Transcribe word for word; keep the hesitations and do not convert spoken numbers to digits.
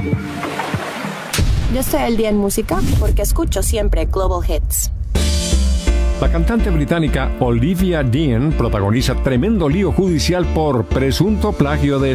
Yo estoy al día en música porque escucho siempre Global Hits. La cantante británica Olivia Dean protagoniza tremendo lío judicial por presunto plagio de